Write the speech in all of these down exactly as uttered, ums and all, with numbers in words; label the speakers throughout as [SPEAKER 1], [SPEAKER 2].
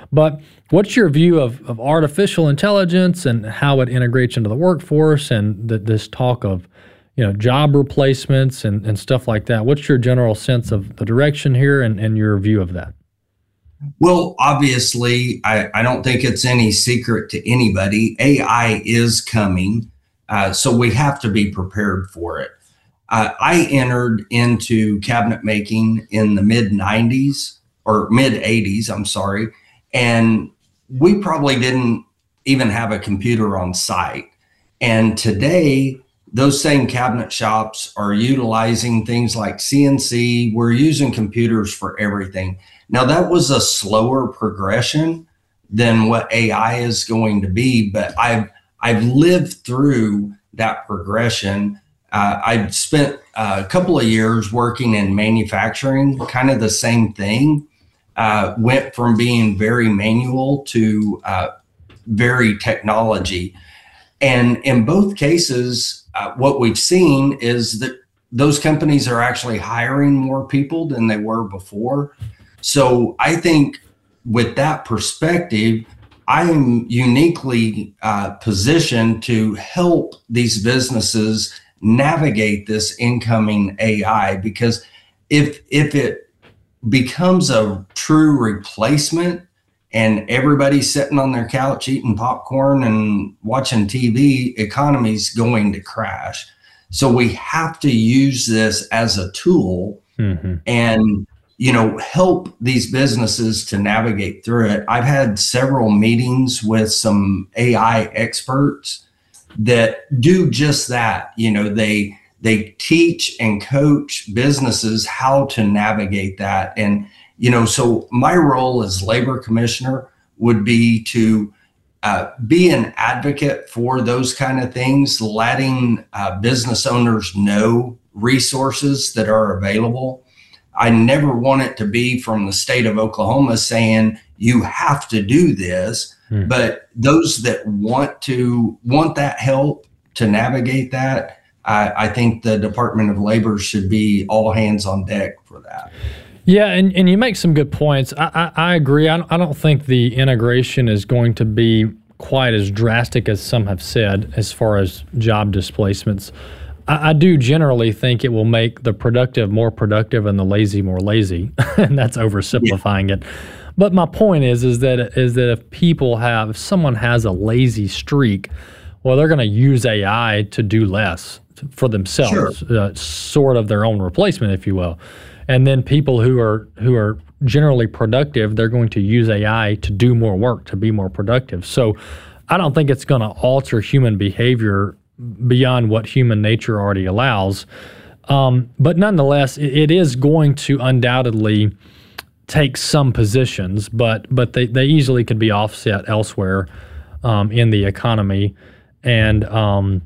[SPEAKER 1] But what's your view of, of artificial intelligence and how it integrates into the workforce and the, this talk of, you know, job replacements and, and stuff like that? What's your general sense of the direction here and, and your view of that?
[SPEAKER 2] Well, obviously, I, I don't think it's any secret to anybody. A I is coming, uh, so we have to be prepared for it. Uh, I entered into cabinet making in the mid nineties or mid eighties, I'm sorry, and we probably didn't even have a computer on site. And today, those same cabinet shops are utilizing things like C N C. We're using computers for everything. Now, that was a slower progression than what A I is going to be, but I've I've lived through that progression. Uh, I've spent a couple of years working in manufacturing, kind of the same thing. Uh, went from being very manual to uh, very technology. And in both cases, uh, what we've seen is that those companies are actually hiring more people than they were before. So I think with that perspective, I'm uniquely uh, positioned to help these businesses navigate this incoming A I, because if if it becomes a true replacement and everybody's sitting on their couch eating popcorn and watching T V, economy's going to crash. So we have to use this as a tool mm-hmm. and, you know, help these businesses to navigate through it. I've had several meetings with some A I experts that do just that. You know, they they teach and coach businesses how to navigate that. And, you know, so my role as labor commissioner would be to uh, be an advocate for those kind of things, letting uh, business owners know resources that are available. I never want it to be from the state of Oklahoma saying you have to do this, hmm. but those that want to want that help to navigate that, I, I think the Department of Labor should be all hands on deck for that.
[SPEAKER 1] Yeah, and, and you make some good points. I, I, I agree. I don't, I don't think the integration is going to be quite as drastic as some have said as far as job displacements. I, I do generally think it will make the productive more productive and the lazy more lazy, and that's oversimplifying yeah. it. But my point is, is that is that if people have, if someone has a lazy streak, well, they're going to use A I to do less for themselves, sure. uh, sort of their own replacement, if you will. And then people who are who are generally productive, they're going to use A I to do more work, to be more productive. So I don't think it's going to alter human behavior beyond what human nature already allows. Um, but nonetheless, it, it is going to undoubtedly take some positions, but but they, they easily could be offset elsewhere um, in the economy. And um,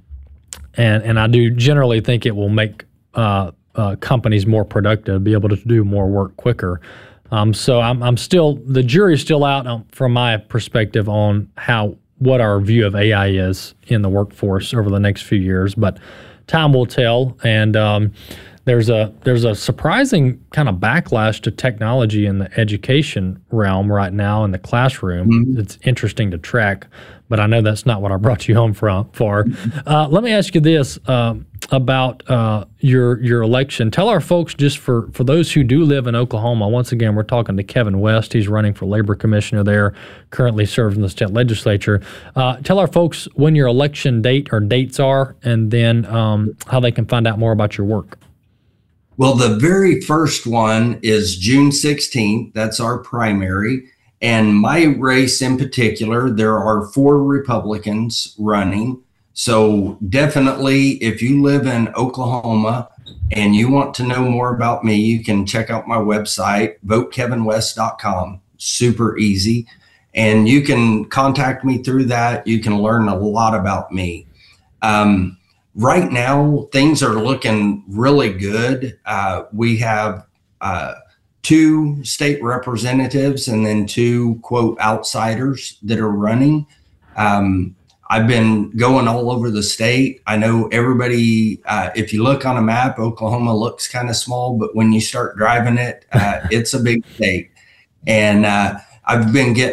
[SPEAKER 1] and and I do generally think it will make uh, uh, companies more productive, be able to do more work quicker. Um, so I'm I'm still the jury's still out on, from my perspective on how what our view of A I is in the workforce over the next few years, but time will tell. And um, there's a there's a surprising kind of backlash to technology in the education realm right now in the classroom. Mm-hmm. It's interesting to track, but I know that's not what I brought you home from for. Uh, let me ask you this uh, about uh, your your election. Tell our folks, just for, for those who do live in Oklahoma, once again, we're talking to Kevin West. He's running for labor commissioner there, currently serves in the state legislature. Uh, tell our folks when your election date or dates are, and then um, how they can find out more about your work.
[SPEAKER 2] Well, the very first one is June sixteenth. That's our primary. And my race in particular, there are four Republicans running. So definitely, if you live in Oklahoma and you want to know more about me, you can check out my website, vote kevin west dot com. Super easy. And you can contact me through that. You can learn a lot about me. Um, right now, things are looking really good. Uh, we have uh, two state representatives and then two, quote, outsiders that are running. Um, I've been going all over the state. I know everybody, uh, if you look on a map, Oklahoma looks kind of small, but when you start driving it, uh, it's a big state. And uh, I've been getting